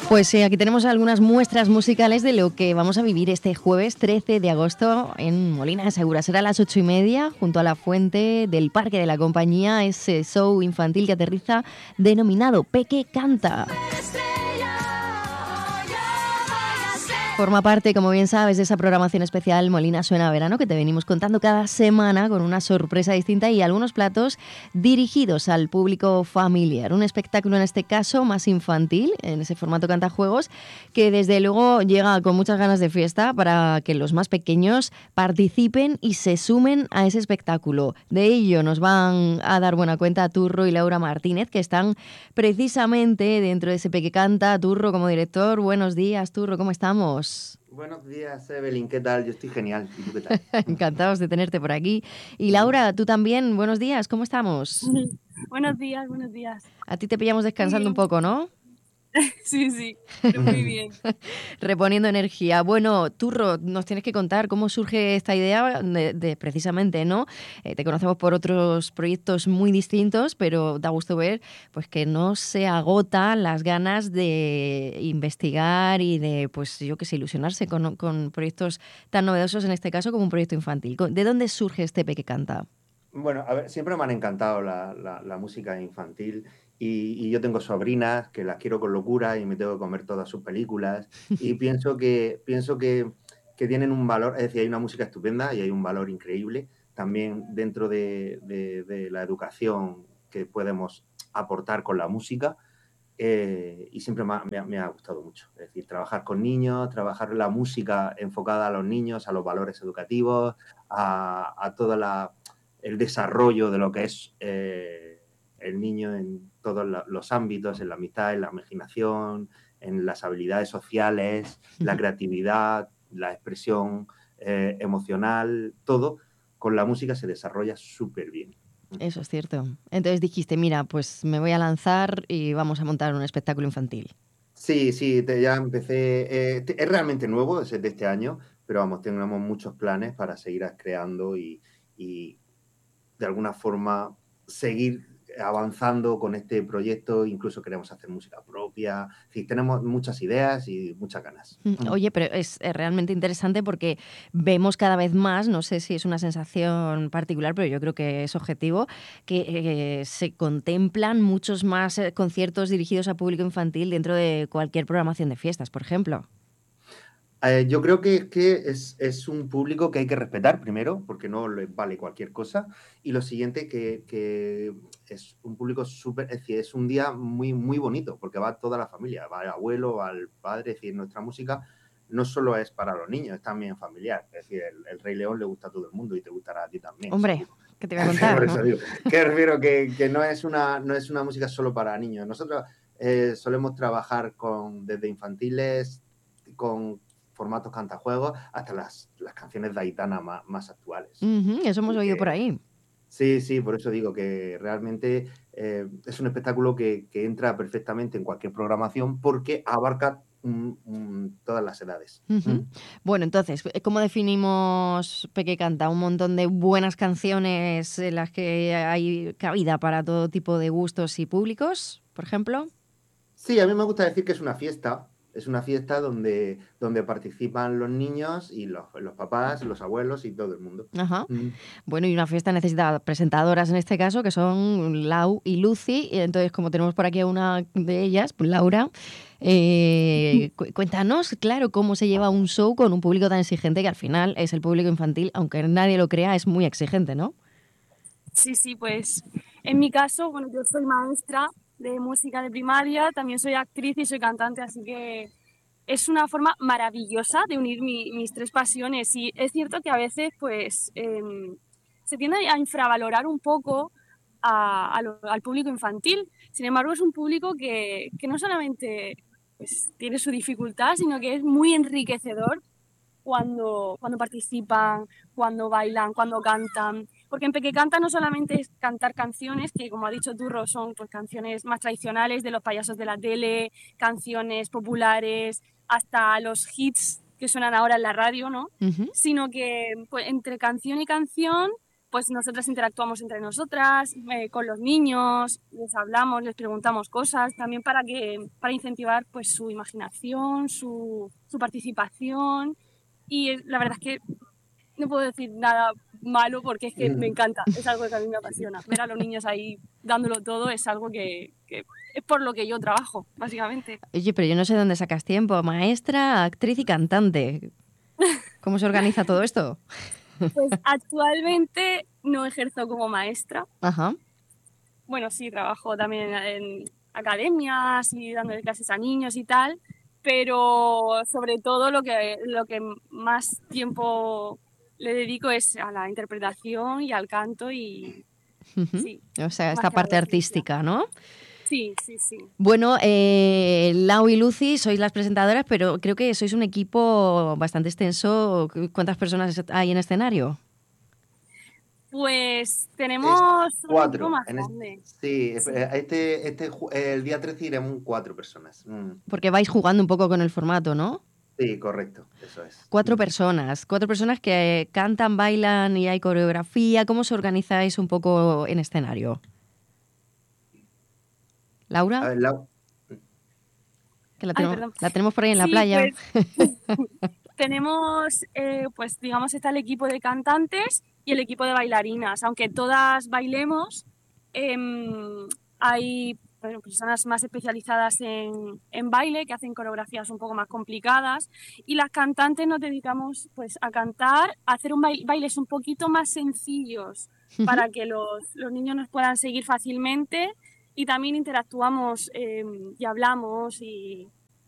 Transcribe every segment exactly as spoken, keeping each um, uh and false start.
Pues sí, aquí tenemos algunas muestras musicales de lo que vamos a vivir este jueves trece de agosto en Molina de Segura. Será a las ocho y media, junto a la fuente del Parque de la Compañía, ese show infantil que aterriza denominado Peque Canta. Forma parte, como bien sabes, de esa programación especial Molina Suena a Verano que te venimos contando cada semana con una sorpresa distinta y algunos platos dirigidos al público familiar. Un espectáculo en este caso más infantil, en ese formato cantajuegos, que desde luego llega con muchas ganas de fiesta para que los más pequeños participen y se sumen a ese espectáculo. De ello nos van a dar buena cuenta Turro y Laura Martínez, que están precisamente dentro de ese Peque Canta. Turro como director, buenos días, Turro, ¿cómo estamos? Buenos días, Evelyn, ¿qué tal? Yo estoy genial. ¿Y tú qué tal? Encantados de tenerte por aquí. Y Laura, tú también, buenos días, ¿cómo estamos? Buenos días, buenos días. A ti te pillamos descansando un poco, ¿no? Sí, sí, pero muy bien. Reponiendo energía. Bueno, Turro, nos tienes que contar cómo surge esta idea de, de precisamente, ¿no? Eh, te conocemos por otros proyectos muy distintos, pero da gusto ver pues que no se agotan las ganas de investigar y de, pues yo qué sé, ilusionarse con, con proyectos tan novedosos, en este caso, como un proyecto infantil. ¿De dónde surge este Peque Canta? Bueno, a ver, siempre me han encantado la, la, la música infantil y, y yo tengo sobrinas que las quiero con locura y me tengo que comer todas sus películas y pienso que, pienso que, que tienen un valor, es decir, hay una música estupenda y hay un valor increíble también dentro de, de, de la educación que podemos aportar con la música. Eh, y siempre me ha, me, ha, me ha gustado mucho. Es decir, trabajar con niños, trabajar la música enfocada a los niños, a los valores educativos, a, a todo la, el desarrollo de lo que es eh, el niño en todos los ámbitos, en la amistad, en la imaginación, en las habilidades sociales, la creatividad, la expresión eh, emocional, todo con la música se desarrolla súper bien. Eso es cierto. Entonces dijiste, mira, pues me voy a lanzar y vamos a montar un espectáculo infantil. Sí, sí, te, ya empecé. Eh, es realmente nuevo, es de este año, pero vamos, tenemos muchos planes para seguir creando y, y de alguna forma seguir avanzando con este proyecto. Incluso queremos hacer música propia. Sí, tenemos muchas ideas y muchas ganas. Oye, pero es realmente interesante porque vemos cada vez más, no sé si es una sensación particular, pero yo creo que es objetivo, que eh, se contemplan muchos más conciertos dirigidos a público infantil dentro de cualquier programación de fiestas, por ejemplo. Eh, yo creo que, que es, es un público que hay que respetar primero, porque no le vale cualquier cosa. Y lo siguiente, que, que es un público súper, es decir, es un día muy, muy bonito, porque va toda la familia, va el abuelo, va el padre, es decir, nuestra música no solo es para los niños, es también familiar. Es decir, el, el Rey León le gusta a todo el mundo y te gustará a ti también. Hombre, seguro. ¿qué te voy a contar? Por ¿no? eso digo, que refiero que, que no, es una, no es una música solo para niños. Nosotros eh, solemos trabajar con, desde infantiles, con formatos cantajuegos hasta las, las canciones de Aitana más, más actuales. Uh-huh, eso hemos oído que, por ahí. Sí, sí, por eso digo que realmente eh, es un espectáculo que, que entra perfectamente en cualquier programación porque abarca mm, mm, todas las edades. Uh-huh. Mm. Bueno, entonces, ¿cómo definimos Peque Canta? Un montón de buenas canciones en las que hay cabida para todo tipo de gustos y públicos, por ejemplo. Sí, a mí me gusta decir que es una fiesta. Es una fiesta donde, donde participan los niños y los, los papás, los abuelos y todo el mundo. Ajá. Mm. Bueno, y una fiesta necesita presentadoras en este caso, que son Lau y Lucy. Y entonces, como tenemos por aquí a una de ellas, pues Laura, eh, cu- cuéntanos, claro, cómo se lleva un show con un público tan exigente, que al final es el público infantil, aunque nadie lo crea, es muy exigente, ¿no? Sí, sí, pues en mi caso, bueno, yo soy maestra de música de primaria, también soy actriz y soy cantante, así que es una forma maravillosa de unir mi, mis tres pasiones. Y es cierto que a veces, pues, eh, se tiende a infravalorar un poco a, a lo, al público infantil. Sin embargo, es un público que, que no solamente pues, tiene su dificultad, sino que es muy enriquecedor cuando, cuando participan, cuando bailan, cuando cantan. Porque en Peque Canta no solamente es cantar canciones, que como ha dicho Turro, son pues, canciones más tradicionales de los payasos de la tele, canciones populares, hasta los hits que suenan ahora en la radio, ¿no? Uh-huh. Sino que pues, entre canción y canción pues nosotras interactuamos entre nosotras, eh, con los niños, les hablamos, les preguntamos cosas, también para que para incentivar pues su imaginación, su, su participación. Y eh, la verdad es que no puedo decir nada malo porque es que me encanta, es algo que a mí me apasiona. Ver a los niños ahí dándolo todo es algo que, que es por lo que yo trabajo, básicamente. Oye, pero yo no sé dónde sacas tiempo. Maestra, actriz y cantante. ¿Cómo se organiza todo esto? Pues actualmente no ejerzo como maestra. Ajá. Bueno, sí, trabajo también en academias y dándole clases a niños y tal, pero sobre todo lo que, lo que más tiempo le dedico es a la interpretación y al canto y Uh-huh. sí. O sea, más esta que a la parte docencia. artística, ¿no? Sí, sí, sí. Bueno, eh, Lau y Lucy sois las presentadoras, pero creo que sois un equipo bastante extenso. ¿Cuántas personas hay en escenario? Pues tenemos un equipo Cuatro. más En es- grande. sí, Sí. este, este, ju- el día trece iremos cuatro personas. Mm, Porque vais jugando un poco con el formato, ¿no? Sí, correcto, eso es. Cuatro Mm. personas, cuatro personas que cantan, bailan y hay coreografía. ¿Cómo os organizáis un poco en escenario? A ¿Laura? ver, Lau- Que la Ay, tenemos, perdón. la tenemos por ahí en la Sí, playa. pues tenemos, eh, pues digamos, está el equipo de cantantes y el equipo de bailarinas. Aunque todas bailemos, em, hay bueno, personas más especializadas en, en baile que hacen coreografías un poco más complicadas y las cantantes nos dedicamos pues a cantar, a hacer un baile, bailes un poquito más sencillos para que los, los niños nos puedan seguir fácilmente y también interactuamos em, y hablamos y,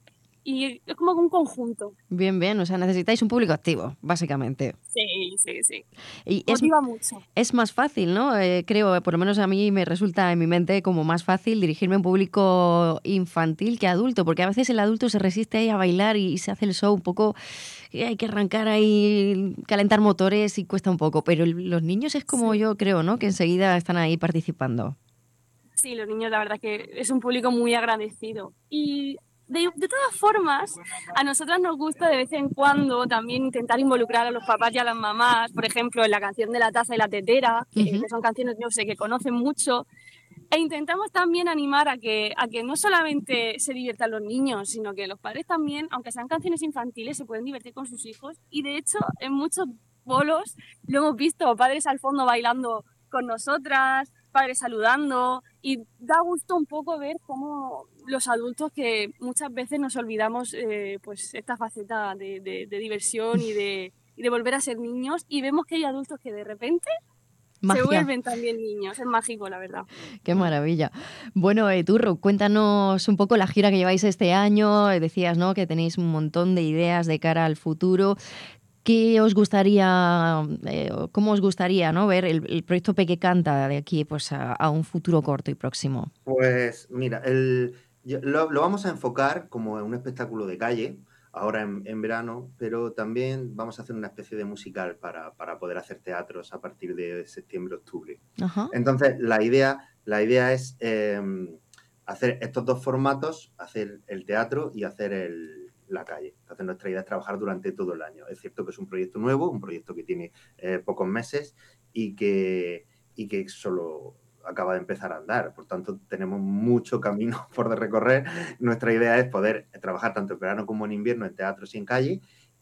y es como un conjunto. Bien, bien. O sea, necesitáis un público activo, básicamente. Sí, sí, sí. Y es, Motiva mucho. es más fácil, ¿no? Eh, creo, por lo menos a mí me resulta en mi mente como más fácil dirigirme a un público infantil que adulto, porque a veces el adulto se resiste ahí a bailar y, y se hace el show un poco, y hay que arrancar ahí, calentar motores y cuesta un poco, pero el- los niños es como Sí. yo creo, ¿no? Que enseguida están ahí participando. Sí, los niños, la verdad que es un público muy agradecido. Y de, de todas formas, a nosotras nos gusta de vez en cuando también intentar involucrar a los papás y a las mamás, por ejemplo, en la canción de La taza y la tetera, que, Ujú. que son canciones, yo sé, que conocen mucho. E intentamos también animar a que, a que no solamente se diviertan los niños, sino que los padres también, aunque sean canciones infantiles, se pueden divertir con sus hijos. Y de hecho, en muchos bolos lo hemos visto, padres al fondo bailando con nosotras, padres saludando, y da gusto un poco ver cómo los adultos que muchas veces nos olvidamos eh, pues esta faceta de, de, de diversión y de, y de volver a ser niños, y vemos que hay adultos que de repente se Magia. vuelven también niños. Es mágico, la verdad. Qué maravilla. Bueno, eh, Turro, cuéntanos un poco la gira que lleváis este año. Eh, Decías, ¿no?, que tenéis un montón de ideas de cara al futuro. ¿Qué os gustaría, eh, o cómo os gustaría, ¿no?, ver el, el proyecto Peque Canta de aquí pues, a, a un futuro corto y próximo? Pues mira, el, yo- lo, lo vamos a enfocar como en un espectáculo de calle, ahora en, en verano, pero también vamos a hacer una especie de musical para, para poder hacer teatros a partir de septiembre-octubre. Ajá. Entonces, la idea, la idea es eh, hacer estos dos formatos, hacer el teatro y hacer el, la calle. Entonces, nuestra idea es trabajar durante todo el año. Es cierto que es un proyecto nuevo, un proyecto que tiene eh, pocos meses y que, y que solo acaba de empezar a andar. Por tanto, tenemos mucho camino por recorrer. Nuestra idea es poder trabajar tanto en verano como en invierno en teatros y en calle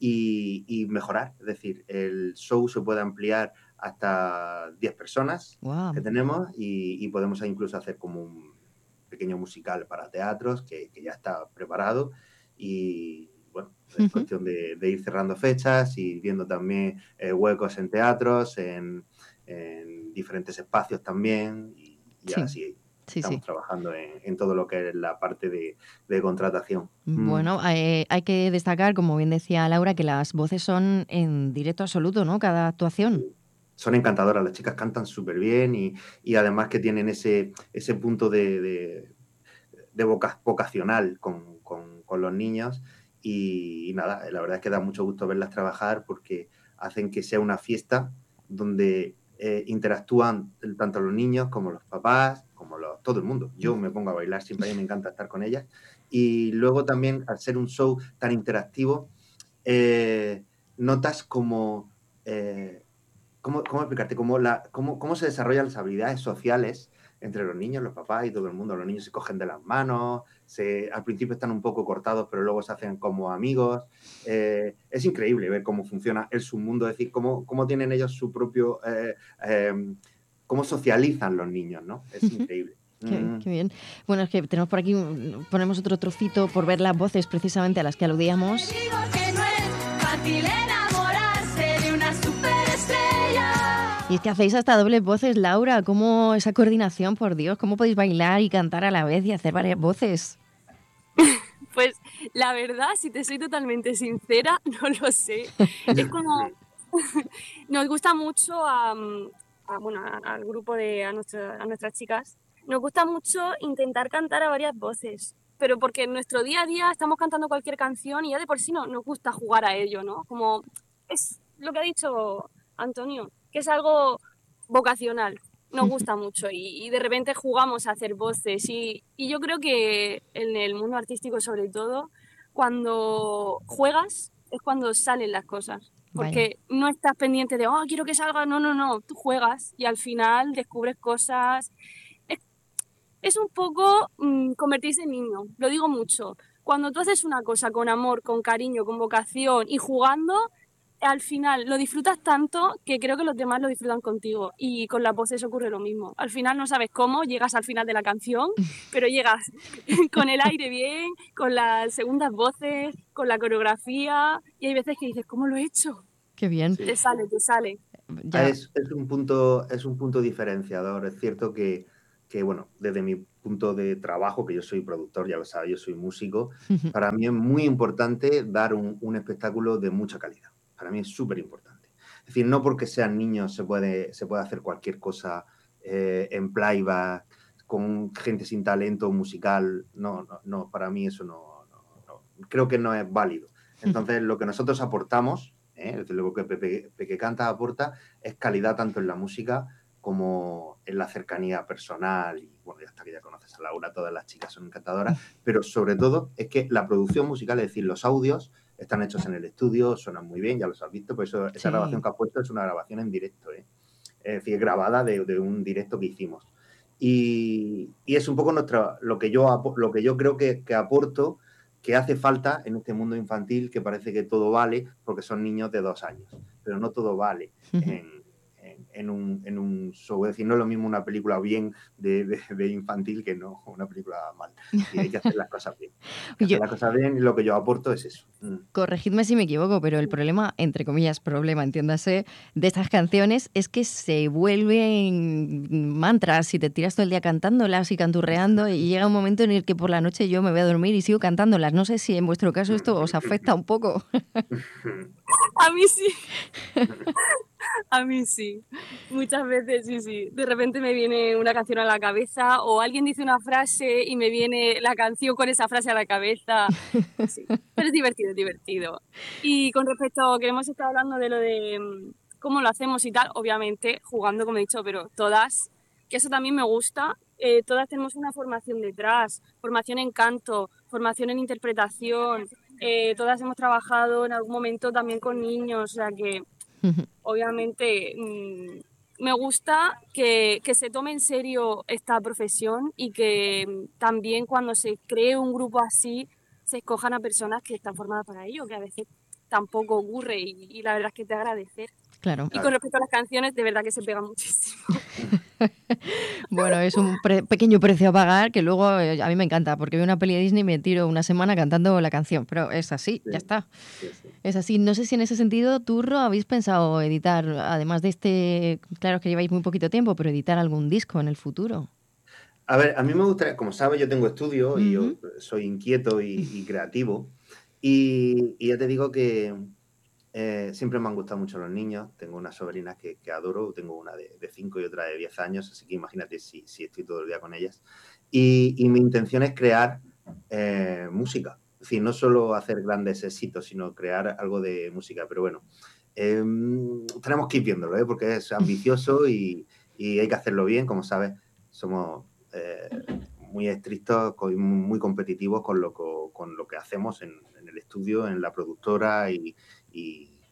y, y mejorar. Es decir, el show se puede ampliar hasta diez personas Wow. que tenemos y, y podemos incluso hacer como un pequeño musical para teatros que, que ya está preparado y bueno, es Uh-huh. cuestión de, de ir cerrando fechas y viendo también eh, huecos en teatros, en, en diferentes espacios también y, y Sí. así Sí, estamos sí. trabajando en, en todo lo que es la parte de, de contratación. Bueno, eh, hay que destacar, como bien decía Laura, que las voces son en directo absoluto, ¿no?, cada actuación. Son encantadoras, las chicas cantan súper bien y, y además que tienen ese, ese punto de, de, de voca, vocacional con, con, con los niños y, y nada, la verdad es que da mucho gusto verlas trabajar porque hacen que sea una fiesta donde eh, interactúan tanto los niños como los papás, como los, todo el mundo. Yo me pongo a bailar, siempre a mí me encanta estar con ellas. Y luego también, al ser un show tan interactivo, eh, notas como... Eh, ¿cómo, cómo explicarte? Cómo, la, cómo, cómo se desarrollan las habilidades sociales entre los niños, los papás y todo el mundo. Los niños se cogen de las manos, se, al principio están un poco cortados, pero luego se hacen como amigos. Eh, es increíble ver cómo funciona el submundo, es decir, cómo, cómo tienen ellos su propio... Eh, eh, cómo socializan los niños, ¿no? Es increíble. Qué, Mm. qué bien. Bueno, es que tenemos por aquí, ponemos otro trocito por ver las voces precisamente a las que aludíamos. Te digo que no es fácil enamorarse de una superestrella. Y es que hacéis hasta dobles voces, Laura. ¿Cómo esa coordinación, por Dios? ¿Cómo podéis bailar y cantar a la vez y hacer varias voces? Pues la verdad, si te soy totalmente sincera, no lo sé. Es como... Nos gusta mucho a, a, bueno, a- al grupo de a, nuestro- a nuestras chicas, nos gusta mucho intentar cantar a varias voces, pero porque en nuestro día a día estamos cantando cualquier canción y ya de por sí no nos gusta jugar a ello, ¿no? Como es lo que ha dicho Antonio, que es algo vocacional, nos gusta mucho y, y de repente jugamos a hacer voces y, y yo creo que en el mundo artístico sobre todo, cuando juegas es cuando salen las cosas. Vaya. Porque no estás pendiente de, oh, quiero que salga. No, no, no. Tú juegas y al final descubres cosas. Es, es un poco mm, convertirse en niño. Lo digo mucho. Cuando tú haces una cosa con amor, con cariño, con vocación y jugando, al final lo disfrutas tanto que creo que los demás lo disfrutan contigo. Y con las voces ocurre lo mismo. Al final no sabes cómo, llegas al final de la canción, pero llegas con el aire bien, con las segundas voces, con la coreografía. Y hay veces que dices, ¿cómo lo he hecho? Qué bien. Sí. Te sale, te sale. Ya. Es, es un punto, es un punto diferenciador. Es cierto que, que, bueno, desde mi punto de trabajo, que yo soy productor, ya lo sabes, yo soy músico, para mí es muy importante dar un, un espectáculo de mucha calidad. Para mí es súper importante. Es decir, no porque sean niños se puede, se puede hacer cualquier cosa eh, en playback, con gente sin talento musical. No, no, no, para mí eso no, no, no. Creo que no es válido. Entonces, lo que nosotros aportamos, ¿eh? Lo que Peque, Peque Canta aporta es calidad tanto en la música como en la cercanía personal. Y bueno, ya está, que ya conoces a Laura, todas las chicas son encantadoras, pero sobre todo es que la producción musical, es decir, los audios están hechos en el estudio, suenan muy bien, ya los has visto, por eso esa Sí. grabación que has puesto es una grabación en directo, ¿eh? Es decir, grabada de, de un directo que hicimos. Y, y es un poco nuestra, lo, que yo, lo que yo creo que, que aporto, que hace falta en este mundo infantil, que parece que todo vale porque son niños de dos años, pero no todo vale en, en, en, un, en un show. Es decir, no es lo mismo una película bien de, de, de infantil que no una película mal. Y hay que hacer las cosas bien. Hay que Yo- hacer las cosas bien y lo que yo aporto es eso. Mm. Corregidme si me equivoco, pero el problema, entre comillas, problema, entiéndase, de estas canciones es que se vuelven mantras y te tiras todo el día cantándolas y canturreando y llega un momento en el que por la noche yo me voy a dormir y sigo cantándolas. No sé si en vuestro caso esto os afecta un poco. A mí sí. A mí sí. Muchas veces sí, sí. De repente me viene una canción a la cabeza o alguien dice una frase y me viene la canción con esa frase a la cabeza. Sí. Pero es divertido, es divertido. Y con respecto a que hemos estado hablando de lo de mm, cómo lo hacemos y tal, obviamente jugando, como he dicho, pero todas, que eso también me gusta, eh, todas tenemos una formación detrás, formación en canto, formación en interpretación, eh, todas hemos trabajado en algún momento también con niños, o sea que obviamente mmm, me gusta que, que se tome en serio esta profesión y que mm, también cuando se cree un grupo así se escojan a personas que están formadas para ello, que a veces tampoco ocurre y, y la verdad es que te agradecer. Claro. Y con respecto a las canciones, de verdad que se pega muchísimo. Bueno, es un pre- pequeño precio a pagar que luego eh, a mí me encanta, porque veo una peli de Disney y me tiro una semana cantando la canción, pero es así, Sí, ya está. sí, sí. Es así. No sé si en ese sentido, Turro, habéis pensado editar, además de este, claro que lleváis muy poquito tiempo, pero editar algún disco en el futuro. A ver, a mí me gustaría, como sabes, yo tengo estudio y yo Ujú. soy inquieto y, y creativo. Y, y ya te digo que eh, siempre me han gustado mucho los niños. Tengo unas sobrinas que, que adoro. Tengo una de, de cinco y otra de diez años. Así que imagínate si, si estoy todo el día con ellas. Y, y mi intención es crear eh, música. Es decir, no solo hacer grandes éxitos, sino crear algo de música. Pero bueno, eh, tenemos que ir viéndolo, ¿eh? Porque es ambicioso y, y hay que hacerlo bien. Como sabes, somos eh, muy estrictos, muy competitivos con lo, con lo que hacemos en, en el estudio, en la productora y, y,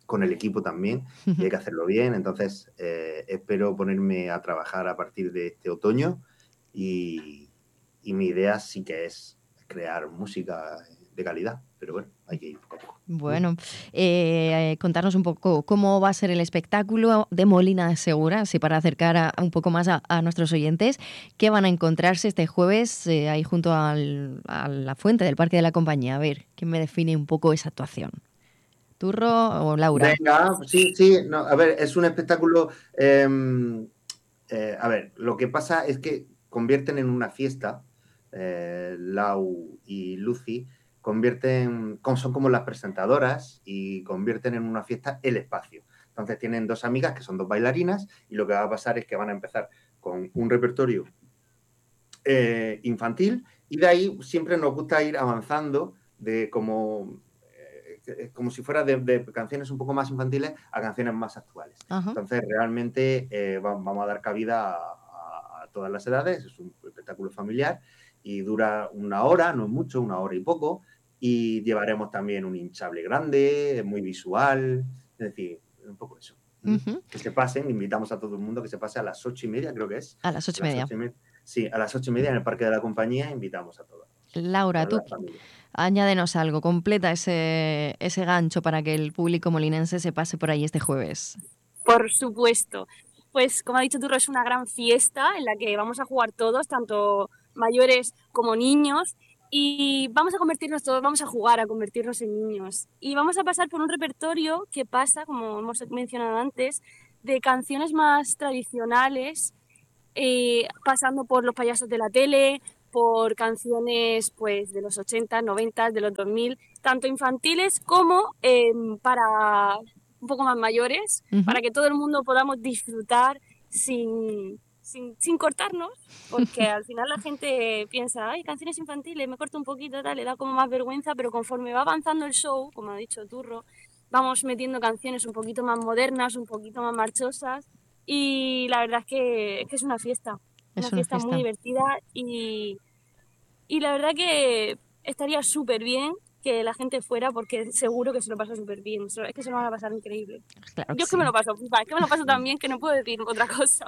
con el equipo también, y hay que hacerlo bien. Entonces, eh, espero ponerme a trabajar a partir de este otoño y, y mi idea sí que es crear música de calidad, pero bueno, hay que ir poco a poco. Bueno, eh, contarnos un poco cómo va a ser el espectáculo de Molina de Segura, así para acercar a, a un poco más a, a nuestros oyentes, qué van a encontrarse este jueves eh, ahí junto al, a la fuente del Parque de la Compañía. A ver, ¿quién me define un poco esa actuación? ¿Turro o Laura? Venga, sí, sí, no, a ver, es un espectáculo, eh, eh, a ver, lo que pasa es que convierten en una fiesta, eh, Lau y Lucy, convierten, son como las presentadoras y convierten en una fiesta el espacio. Entonces tienen dos amigas que son dos bailarinas y lo que va a pasar es que van a empezar con un repertorio eh, infantil y de ahí siempre nos gusta ir avanzando de como... como si fuera de, de canciones un poco más infantiles a canciones más actuales. Ajá. Entonces, realmente eh, vamos a dar cabida a, a, a todas las edades, es un espectáculo familiar y dura una hora, no mucho, una hora y poco, y llevaremos también un hinchable grande, muy visual, es decir, un poco eso. Uh-huh. Que se pasen, invitamos a todo el mundo que se pase a las ocho y media, creo que es. A las ocho y media. Ocho y media. Sí, a las ocho y media en el Parque de la Compañía invitamos a todos. Laura, tú añádenos algo, completa ese, ese gancho para que el público molinense se pase por ahí este jueves. Por supuesto. Pues como ha dicho Turro, es una gran fiesta en la que vamos a jugar todos, tanto mayores como niños, y vamos a convertirnos todos, vamos a jugar a convertirnos en niños. Y vamos a pasar por un repertorio que pasa, como hemos mencionado antes, de canciones más tradicionales, eh, pasando por los payasos de la tele, por canciones pues de los ochenta, noventa, de los dos mil, tanto infantiles como eh, para un poco más mayores, uh-huh. para que todo el mundo podamos disfrutar sin, sin, sin cortarnos, porque al final la gente piensa, ay, canciones infantiles, me corto un poquito, tal, le da como más vergüenza, pero conforme va avanzando el show, como ha dicho Turro, vamos metiendo canciones un poquito más modernas, un poquito más marchosas, y la verdad es que es, que es una fiesta. Una, una fiesta, fiesta muy divertida y, y la verdad que estaría súper bien que la gente fuera porque seguro que se lo pasa súper bien. Es que se lo van a pasar increíble. Claro que Yo es sí. que me lo paso, es que me lo paso tan bien que no puedo decir otra cosa.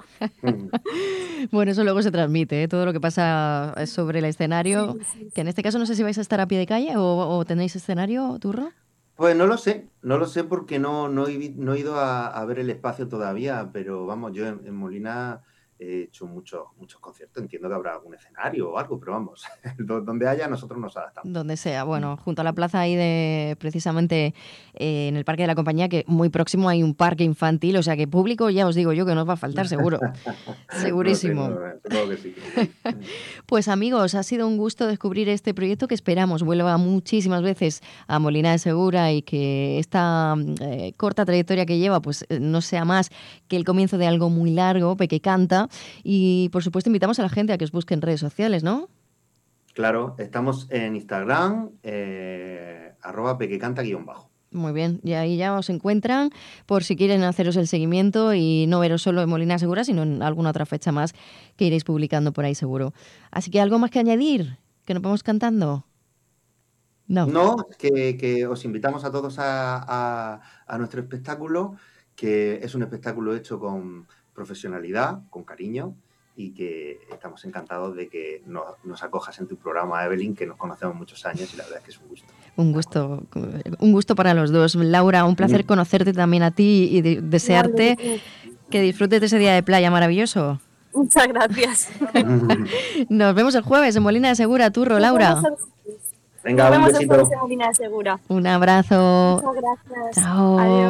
Bueno, eso luego se transmite, ¿eh? Todo lo que pasa sobre el escenario, sí, sí, sí. Que en este caso no sé si vais a estar a pie de calle o, o tenéis escenario, Turro. Pues no lo sé, no lo sé porque no, no, he, no he ido a, a ver el espacio todavía, pero vamos, yo en, en Molina he hecho muchos muchos conciertos, entiendo que habrá algún escenario o algo, pero vamos, donde haya nosotros nos adaptamos. Donde sea, bueno, junto a la plaza ahí de, precisamente eh, en el Parque de la Compañía, que muy próximo hay un parque infantil, o sea que público ya os digo yo que nos va a faltar seguro, segurísimo. No sé, no, no, que sí. Pues amigos, ha sido un gusto descubrir este proyecto que esperamos vuelva muchísimas veces a Molina de Segura y que esta eh, corta trayectoria que lleva pues no sea más que el comienzo de algo muy largo, Peque Canta. Y, por supuesto, invitamos a la gente a que os busque en redes sociales, ¿no? Claro, estamos en Instagram, eh, arroba pequecanta guión bajo. Muy bien, y ahí ya os encuentran por si quieren haceros el seguimiento y no veros solo en Molina Segura, sino en alguna otra fecha más que iréis publicando por ahí seguro. Así que, ¿algo más que añadir? ¿Que nos vamos cantando? No. No, que, que os invitamos a todos a, a, a nuestro espectáculo, que es un espectáculo hecho con profesionalidad, con cariño, y que estamos encantados de que nos, nos acojas en tu programa, Evelyn, que nos conocemos muchos años y la verdad es que es un gusto. Un gusto, un gusto para los dos. Laura, un placer sí. conocerte también a ti y de, desearte vale. que disfrutes de ese día de playa maravilloso. Muchas gracias. Nos vemos el jueves en Molina de Segura, Turro, Laura. Venga, Nos un vemos besito. el jueves en Molina de Segura. Un abrazo. Muchas gracias. Chao. Adiós.